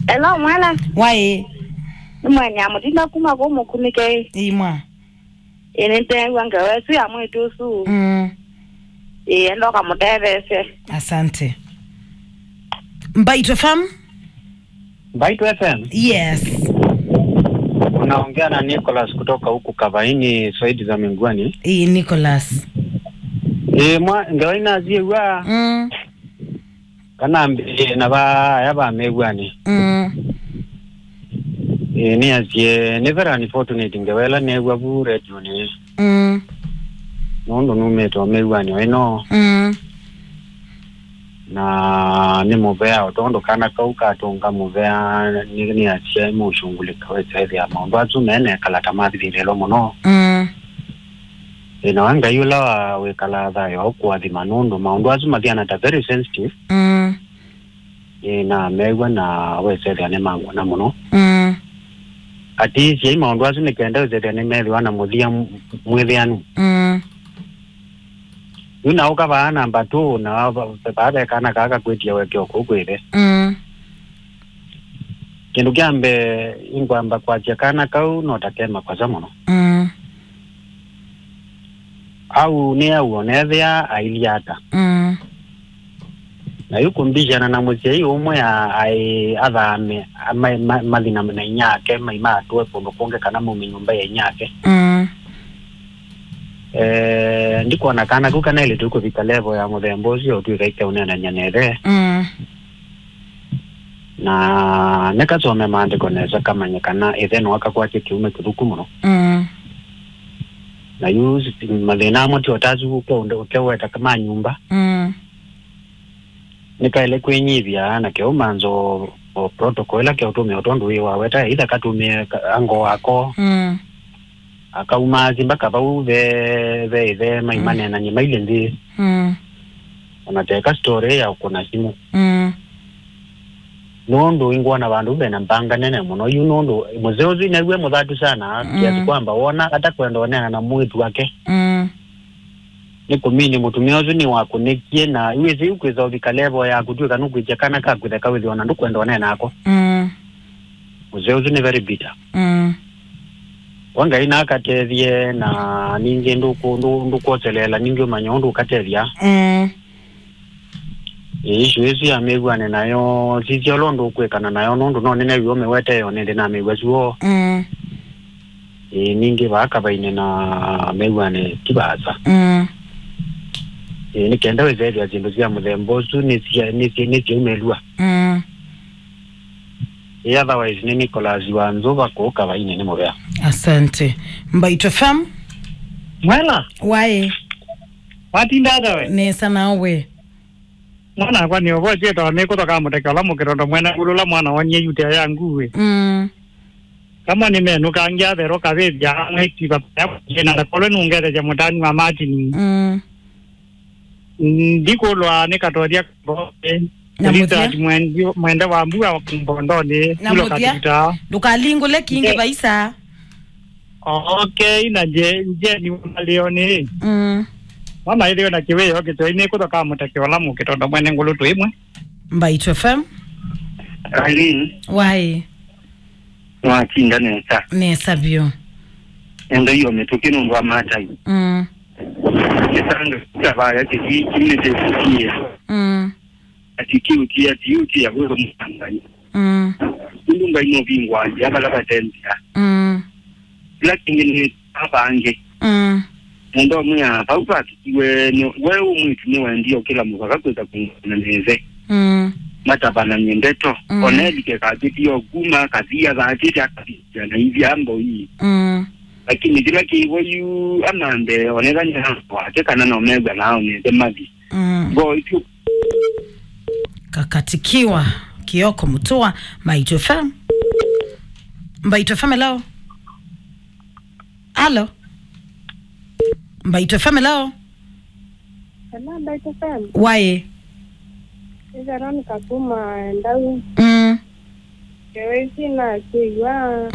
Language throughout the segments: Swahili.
Hello mwana. Wae. Mwanya mutinda kuma ko mukunike. Imwa. Enente wanga wesu ya mwetu su. Ndo kama mudevese. Asante. Mbaito FM? Mbaito FM? Yes. Unaongea na Nicholas kutoka huku Kavaini Saidi za Mingwani. Nicholas. Ngawaina ziwa. Kana mbi na ba yaba megwani. Ni azie never unfortunate ngawela negwa bure tuni. Nondo numeto megwani weno. Na ni muvea otondo kana kauka tonga muvea ni azie mushungulika wese ya maondo azu mene kala tamadi lelo mono. Na wanga yula we kala dhayo kwa di manondo maondo azu madiana ta very sensitive. Na megwa na wese ya ne mangu na mono. Ati si maondo azu nikenda wese ya ne megwa na mudia mweveanu. Una oka ba namba 2 na baada kana kaka kwetia weke okwebe. Kindu kyambe ingwamba kwa kana kau no takema kwa zamono. Au ne uonethia ailiata. Na yuko mbijana na mucei umwe ai athame mathina na nyake maima atwe pondo konge kana mu nyumba ya nyake. Ndiko na kana kuka na ile tuko vita level ya mudembozi o tu kaita unena nyanere. Na nekasome maandiko neza kama nyakana etheno akakuwa kiume kiruku muno. Na use mathina mo ti otazu ko ndo keweta kama nyumba. Nikaele kwenyivia na keo manzo o protocol la keo tume otondo wiwa weta ida katume ango wako. Akauma zimbaka bau ve maimane na nyima ile ndi. Unateka story ya ukona simu. Nondo ingwa na bandu bena mpanga nene muno yu nondo muzeozi na iwe muthatu sana kiasi kwamba wona hata kwenda onana na mwitu wake. Niko mini mutumiozu ni wakunekie na iwe zi ukwiza vika level ya kutuika nukuitia kana kakwitha kawithi ona ndukwenda onana nako. Muzeozi ni very bitter. Wanga ina akatethie na ninge ndukotelela ninge manyondo ukatethia. Isi ya megwane nayo sisi olondo kwekana nayo nondo no nene yome wete yo nende na megwazuo. Ninge baka baine na megwane kibaza. Ni kenda wezeli ya zindu zia mudembozu nisi umelua. Otherwise ni Nicholas wanzova kuoka baine ni mobea. Asante. Mbaito FM? Mwela. Wae. Wati ndada we? Nesa nawe. Mwana kwa ni obo cheto ne kutoka mutekola mukirondo mwena kulula mwana wanye yute yangu we. Kama ni menu kangia vero kaveja ngeti ba na da kolo nungere ja mutani wa Martin. Ndiko lwa ne katoria bobe. Nalita mwenda wa mbua wa kumbondoni kulo katika. Lukalingo le kinge baisa. Okay na je ni malioni. Mama ile na kiwe yoke to ine kutoka mutekola mukirondo mwene ngulu imwe. Mbaito FM? Aileen. Wae. Wakinda nesa. Nesa bio. Endo yo metukino ngwa matai. Kitanga tabaya kiki kukie. Atikiuti ya wewe mwangai. Ndunga ino bingwa yabala batendya. Lakini ni abange. Ndo mwa paupa kiwe wewe umwitu ni wendio kila mwaka kweza kunaneze. Matabana nyendeto oneli ke kaditio guma kadhia za atita na hivi ambo hii. Lakini dila kiwo yu amande onega nya wate kana na omega nao ni demadi. Go itu kakatikiwa Kioko Mutua. Mbaito FM? Mbaito FM hello? Hello? Mbaito FM hello? Hello Mbaito FM? Wae? Veronica kuma ndau. Kewezi na kiwa.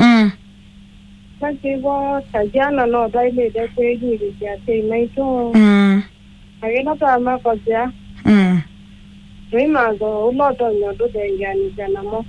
Makiwa tajana no daile de kweli ya teimaito. Agena tama koja. Rima go uloto nyodo de yani jana mo.